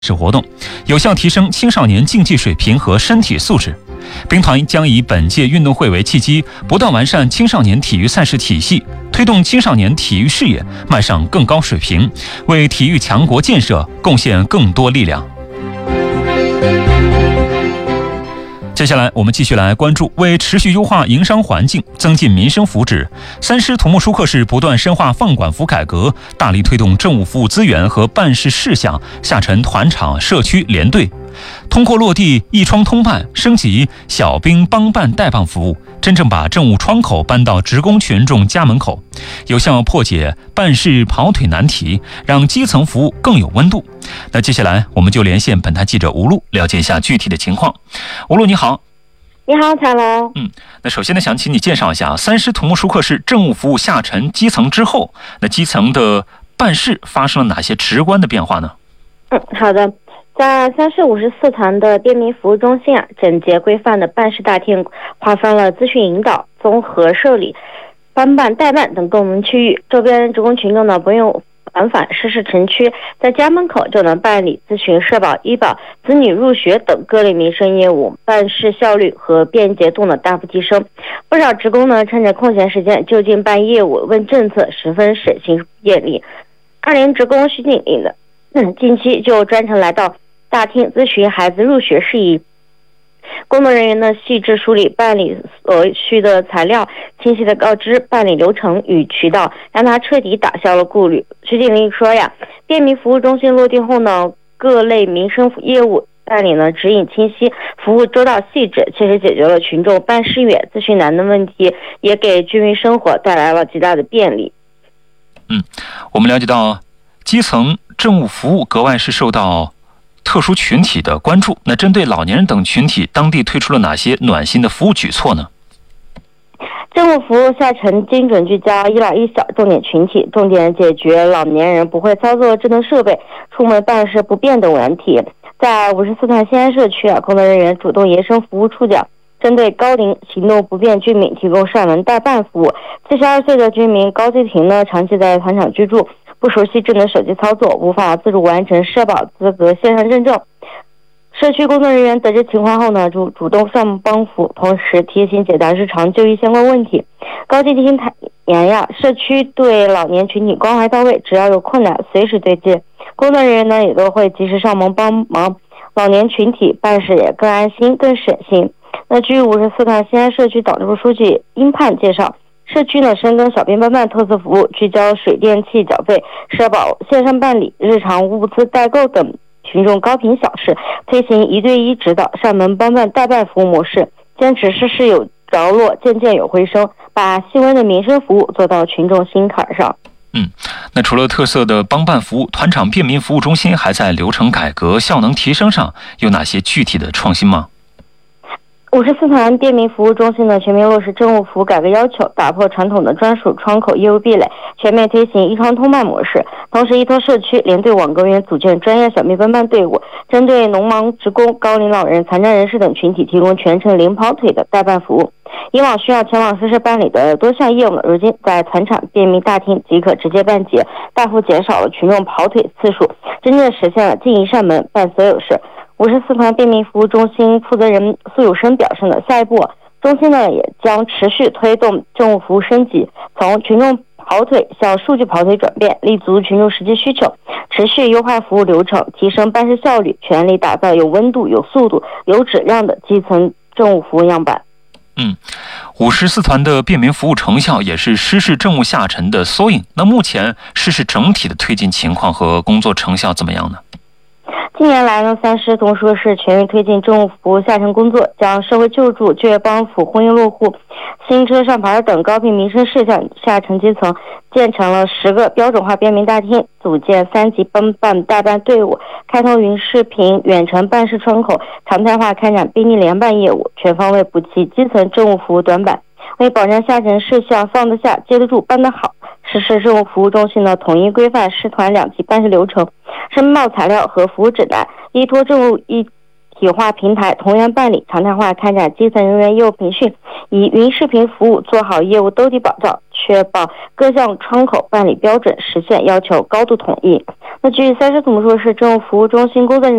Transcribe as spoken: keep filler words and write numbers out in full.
是活动，有效提升青少年竞技水平和身体素质。兵团将以本届运动会为契机，不断完善青少年体育赛事体系，推动青少年体育事业迈上更高水平，为体育强国建设贡献更多力量。接下来我们继续来关注，为持续优化营商环境，增进民生福祉，三师土木疏课市不断深化放管服改革，大力推动政务服务资源和办事事项下沉团场社区联队，通过落地一窗通办，升级小兵帮办代办服务，真正把政务窗口搬到职工群众家门口，有效破解办事跑腿难题，让基层服务更有温度。那接下来我们就连线本台记者吴璐，了解一下具体的情况。吴璐你好。 你好，彩龙。 嗯，那首先呢，想请你介绍一下三师土木疏课市政务服务下沉基层之后，那基层的办事发生了哪些直观的变化呢？ 嗯，好的。在三市五十四团的便民服务中心啊，整洁规范的办事大厅划分了咨询引导、综合受理、帮办代办等功能区域，周边职工群众呢不用往返市市城区，在家门口就能办理咨询社保、医保、子女入学等各类民生业务，办事效率和便捷度呢大幅提升。不少职工呢趁着空闲时间就近办业务、问政策，十分省心便利。二连职工徐景林的嗯，近期就专程来到大厅咨询孩子入学事宜。工作人员呢细致梳理办理所需的材料，清晰的告知办理流程与渠道，让他彻底打消了顾虑。徐景林说呀，便民服务中心落地后呢，各类民生业务办理呢指引清晰，服务周到细致，切实解决了群众办事远、咨询难的问题，也给居民生活带来了极大的便利。 嗯，我们了解到基层政务服务格外是受到特殊群体的关注，那针对老年人等群体，当地推出了哪些暖心的服务举措呢？ 政务服务下沉精准聚焦一老一小重点群体，重点解决老年人不会操作智能设备、出门办事不便等问题。在五十四团西安社区啊，工作人员主动延伸服务触角，针对高龄行动不便居民提供上门代办服务。七十二岁的居民高继婷呢，长期在团场居住，不熟悉智能手机操作，无法自主完成社保资格线上认证。社区工作人员得知情况后呢，主主动上门帮扶，同时提醒解答日常就医相关问题。高继婷坦言呀，社区对老年群体关怀到位，只要有困难随时对接，工作人员呢也都会及时上门帮忙，老年群体办事也更安心、更省心。那据五十四团西安社区党支部书记殷盼介绍，社区呢深耕小兵帮办特色服务，聚焦水电气缴费、社保线上办理、日常物资代购等群众高频小事，推行一对一指导、上门帮办代办服务模式，坚持事事有着落、件件有回声，把细微的民生服务做到群众心坎上。 嗯，那除了特色的帮办服务，团场便民服务中心还在流程改革、效能提升上有哪些具体的创新吗？ 五十四团便民服务中心呢，全面落实政务服务改革要求，打破传统的专属窗口业务壁垒，全面推行一窗通办模式。同时依托社区联队网格员组建专业小兵帮办队伍，针对农忙职工、高龄老人、残障人士等群体提供全程零跑腿的代办服务。以往需要前往市市办理的多项业务呢，如今在团场便民大厅即可直接办结，大幅减少了群众跑腿次数，真正实现了进一扇门办所有事。五十四团便民服务中心负责人苏有生表示呢，下一步中心呢也将持续推动政务服务升级，从群众跑腿向数据跑腿转变，立足群众实际需求，持续优化服务流程，提升办事效率，全力打造有温度、有速度、有质量的基层政务服务样板。 嗯，五十四团的便民服务成效也是师市政务下沉的缩影。那目前师市整体的推进情况和工作成效怎么样呢？ 近年来呢，三师土木疏课市全面推进政务服务下沉工作，将社会救助、就业帮扶、婚姻落户、新车上牌等高频民生事项下沉基层，建成了十个标准化便民大厅，组建三级帮办代办队伍，开通云视频远程办事窗口，常态化开展便利联办业务，全方位补齐基层政务服务短板，为保障下沉事项放得下、接得住、办得好。实施政务服务中心呢，统一规范师团两级办事流程，申报材料和服务指南，依托政务一体化平台同源办理，常态化开展基层人员业务培训，以云视频服务做好业务兜底保障，确保各项窗口办理标准，实现要求高度统一。那据三师土木说是政务服务中心工作人员